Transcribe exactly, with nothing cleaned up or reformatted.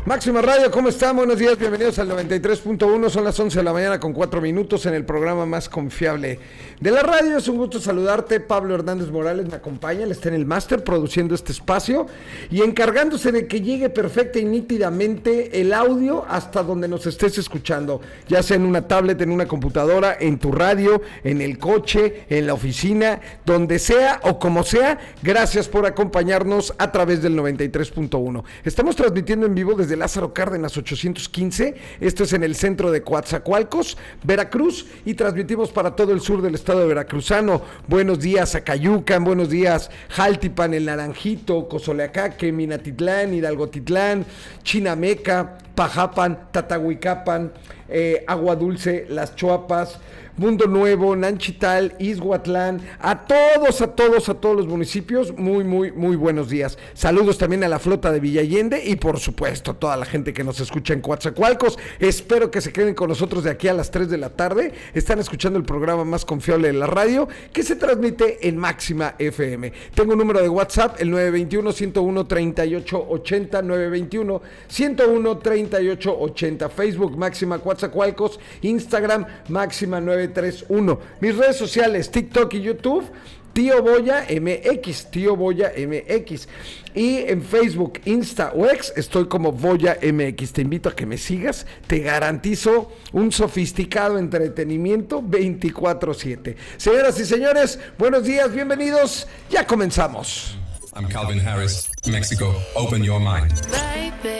Máxima Radio, ¿cómo están? Buenos días, bienvenidos al noventa y tres punto uno, son las once de la mañana con cuatro minutos en el programa más confiable de la radio. Es un gusto saludarte, Pablo Hernández Morales me acompaña, él está en el máster produciendo este espacio y encargándose de que llegue perfecta y nítidamente el audio hasta donde nos estés escuchando, ya sea en una tablet, en una computadora, en tu radio, en el coche, en la oficina, donde sea o como sea. Gracias por acompañarnos a través del noventa y tres punto uno. Estamos transmitiendo en vivo desde Lázaro Cárdenas ochocientos quince, esto es en el centro de Coatzacoalcos, Veracruz, y transmitimos para todo el sur del estado de veracruzano. Buenos días a Cayucan, buenos días Jaltipan, El Naranjito, Cozoleacaque, Minatitlán, Hidalgotitlán, Chinameca, Pajapan, Tatahuicapan, eh, Agua Dulce, Las Chuapas, Mundo Nuevo, Nanchital, Izhuatlán, a todos, a todos, a todos los municipios, muy, muy, muy buenos días. Saludos también a la flota de Villa Allende y por supuesto a toda la gente que nos escucha en Coatzacoalcos. Espero que se queden con nosotros de aquí a las tres de la tarde. Están escuchando el programa más confiable de la radio que se transmite en Máxima F M. Tengo un número de WhatsApp, el nueve dos uno, uno cero uno, tres ocho ocho cero, nueve dos uno, uno cero uno, tres ocho ocho cero. Facebook Máxima Coatzacoalcos, Instagram Máxima nueve tres uno. Mis redes sociales, TikTok y YouTube, Tío Boya M X, Tío Boya M X. Y en Facebook, Insta o X, estoy como Boya M X. Te invito a que me sigas, te garantizo un sofisticado entretenimiento veinticuatro siete. Señoras y señores, buenos días, bienvenidos, ya comenzamos. I'm Calvin Harris, Mexico, open your mind.